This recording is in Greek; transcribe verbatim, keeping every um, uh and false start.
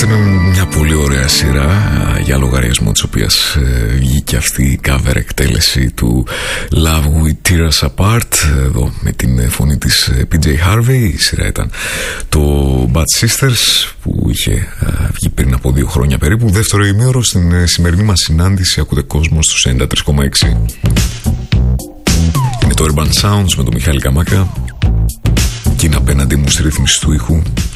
Είμαστε με μια πολύ ωραία σειρά για λογαριασμό της οποίας ε, βγήκε αυτή η cover εκτέλεση του Love We Tear Us Apart εδώ με την φωνή της πι τζέι Harvey. Η σειρά ήταν το Bad Sisters που είχε ε, βγει πριν από δύο χρόνια περίπου. Δεύτερο ημίωρο στην ε, σημερινή μας συνάντηση. Ακούτε κόσμο στους ενενήντα τρία κόμμα έξι. Είναι το Urban Sounds με τον Μιχάλη Καμάκα και είναι απέναντι μου στη ρύθμιση του ήχου